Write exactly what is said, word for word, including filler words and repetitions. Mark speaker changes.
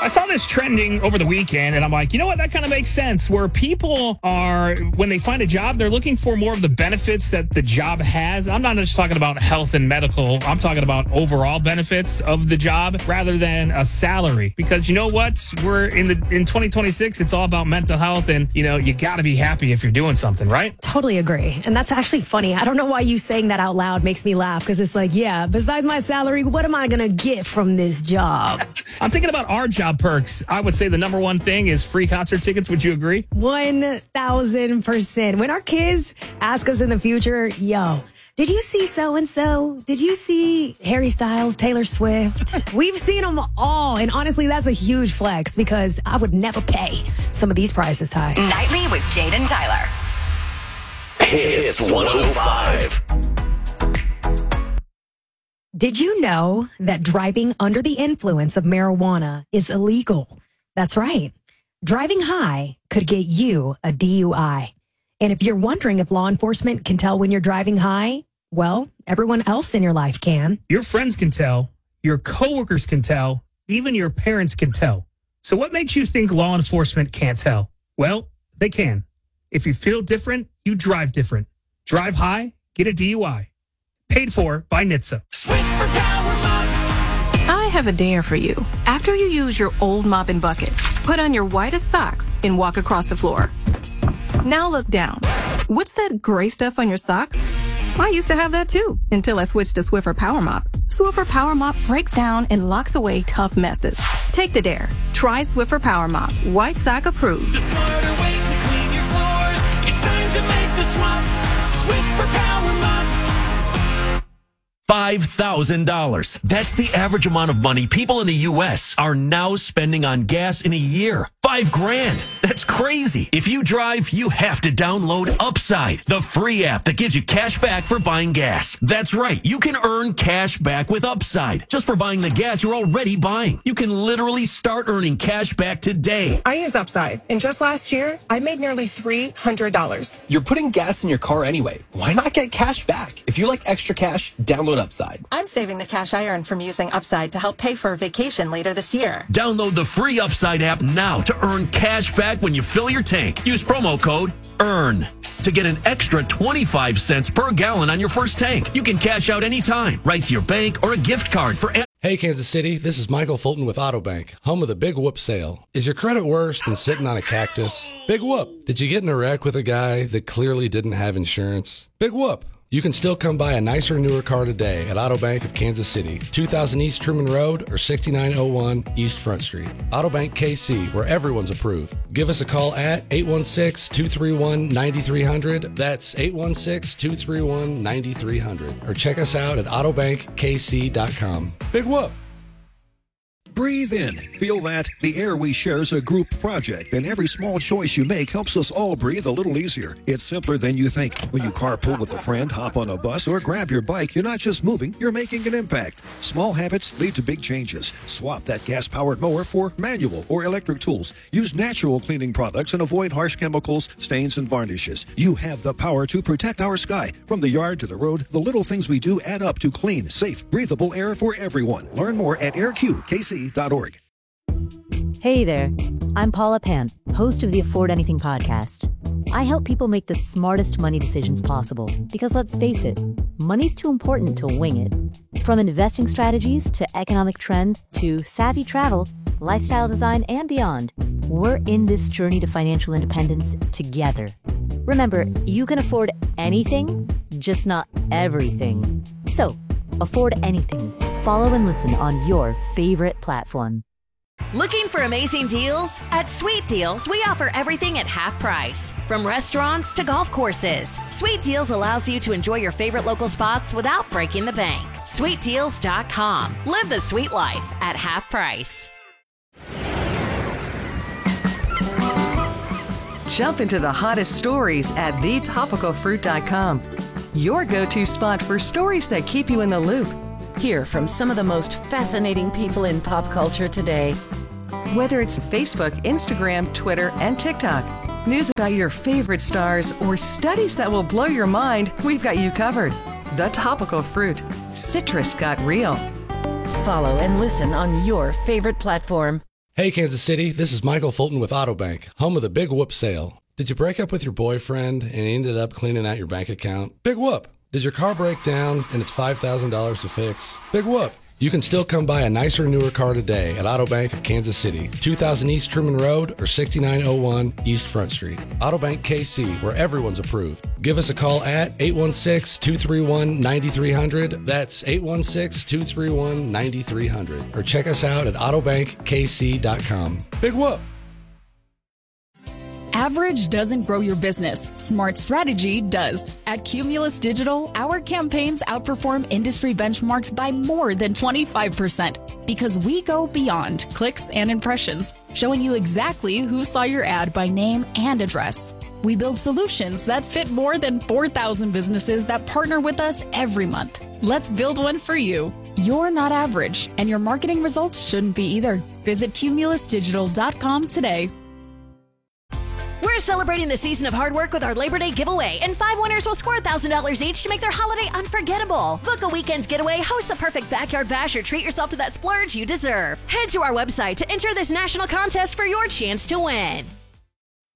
Speaker 1: I saw this trending over the weekend, and I'm like, you know what? That kind of makes sense. Where people are, when they find a job, they're looking for more of the benefits that the job has. I'm not just talking about health and medical. I'm talking about overall benefits of the job rather than a salary. Because you know what? We're in the in twenty twenty-six. It's all about mental health, and you know you got to be happy if you're doing something, right?
Speaker 2: Totally agree. And that's actually funny. I don't know why you saying that out loud makes me laugh, because it's like, yeah, besides my salary, what am I going to get from this job?
Speaker 1: I'm thinking about our job perks. I would say the number one thing is free concert tickets. Would you agree?
Speaker 2: one thousand percent. When our kids ask us in the future, yo, did you see so-and-so? Did you see Harry Styles, Taylor Swift? We've seen them all. And honestly, that's a huge flex, because I would never pay some of these prices, Ty.
Speaker 3: Nightly with Jade and Tyler.
Speaker 4: Hits one oh five.
Speaker 2: Did you know that driving under the influence of marijuana is illegal? That's right. Driving high could get you a D U I. And if you're wondering if law enforcement can tell when you're driving high, well, everyone else in your life can.
Speaker 1: Your friends can tell, your coworkers can tell, even your parents can tell. So what makes you think law enforcement can't tell? Well, they can. If you feel different, you drive different. Drive high, get a D U I. Paid for by N H T S A.
Speaker 5: I have a dare for you. After you use your old mop and bucket, put on your whitest socks and walk across the floor. Now look down. What's that gray stuff on your socks? I used to have that too, until I switched to Swiffer Power Mop. Swiffer Power Mop breaks down and locks away tough messes. Take the dare. Try Swiffer Power Mop. White sock approved.
Speaker 6: The smarter way to clean your floors. It's time to make the swap. Swiffer Power Mop.
Speaker 4: five thousand dollars. That's the average amount of money people in the U S are now spending on gas in a year. Five grand. That's crazy. If you drive, you have to download Upside, the free app that gives you cash back for buying gas. That's right. You can earn cash back with Upside just for buying the gas you're already buying. You can literally start earning cash back today.
Speaker 7: I use Upside, and just last year, I made nearly three hundred dollars.
Speaker 8: You're putting gas in your car anyway. Why not get cash back? If you like extra cash, download Upside.
Speaker 9: I'm saving the cash I earn from using Upside to help pay for a vacation later this year.
Speaker 4: Download the free Upside app now to earn cash back when you fill your tank. Use promo code EARN to get an extra twenty-five cents per gallon on your first tank. You can cash out anytime, right to your bank or a gift card for...
Speaker 10: Hey, Kansas City, this is Michael Fulton with Autobank, home of the Big Whoop sale. Is your credit worse than sitting on a cactus? Big Whoop. Did you get in a wreck with a guy that clearly didn't have insurance? Big Whoop. You can still come buy a nicer, newer car today at Autobank of Kansas City, two thousand East Truman Road or sixty-nine oh one East Front Street. Autobank K C, where everyone's approved. Give us a call at eight one six, two three one, nine three zero zero. That's eight one six, two three one, nine three zero zero. Or check us out at autobank k c dot com. Big whoop!
Speaker 11: Breathe in. Feel that? The air we share is a group project, and every small choice you make helps us all breathe a little easier. It's simpler than you think. When you carpool with a friend, hop on a bus, or grab your bike, you're not just moving, you're making an impact. Small habits lead to big changes. Swap that gas-powered mower for manual or electric tools. Use natural cleaning products and avoid harsh chemicals, stains, and varnishes. You have the power to protect our sky. From the yard to the road, the little things we do add up to clean, safe, breathable air for everyone. Learn more at air q k c dot org.
Speaker 12: Hey there, I'm Paula Pant, host of the Afford Anything podcast. I help people make the smartest money decisions possible because, let's face it, money's too important to wing it. From investing strategies to economic trends to savvy travel, lifestyle design, and beyond, we're in this journey to financial independence together. Remember, you can afford anything, just not everything. So, afford anything. Follow and listen on your favorite platform.
Speaker 13: Looking for amazing deals? At Sweet Deals, we offer everything at half price. From restaurants to golf courses, Sweet Deals allows you to enjoy your favorite local spots without breaking the bank. sweet deals dot com. Live the sweet life at half price.
Speaker 14: Jump into the hottest stories at the topical fruit dot com. Your go-to spot for stories that keep you in the loop.
Speaker 15: Hear from some of the most fascinating people in pop culture today.
Speaker 14: Whether it's Facebook, Instagram, Twitter, and TikTok, news about your favorite stars, or studies that will blow your mind, we've got you covered. The Topical Fruit. Citrus got real.
Speaker 15: Follow and listen on your favorite platform.
Speaker 10: Hey, Kansas City, this is Michael Fulton with Autobank, home of the Big Whoop sale. Did you break up with your boyfriend and he ended up cleaning out your bank account? Big whoop. Did your car break down and it's five thousand dollars to fix? Big whoop. You can still come buy a nicer, newer car today at Autobank of Kansas City, two thousand East Truman Road or sixty-nine oh one East Front Street. Autobank K C, where everyone's approved. Give us a call at eight one six, two three one, nine three zero zero. That's eight one six, two three one, nine three zero zero. Or check us out at autobank k c dot com. Big whoop.
Speaker 16: Average doesn't grow your business. Smart strategy does. At Cumulus Digital, our campaigns outperform industry benchmarks by more than twenty-five percent because we go beyond clicks and impressions, showing you exactly who saw your ad by name and address. We build solutions that fit more than four thousand businesses that partner with us every month. Let's build one for you. You're not average, and your marketing results shouldn't be either. Visit cumulus digital dot com today.
Speaker 13: We're celebrating the season of hard work with our Labor Day giveaway, and five winners will score one thousand dollars each to make their holiday unforgettable. Book a weekend's getaway, host the perfect backyard bash, or treat yourself to that splurge you deserve. Head to our website to enter this national contest for your chance to win.